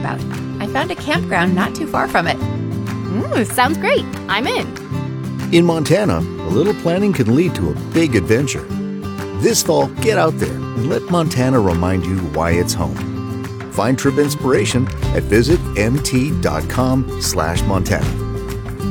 about. I found a campground not too far from it. Sounds great. I'm in. In Montana, a little planning can lead to a big adventure. This fall, get out there and let Montana remind you why it's home. Find trip inspiration at visitmt.com/Montana.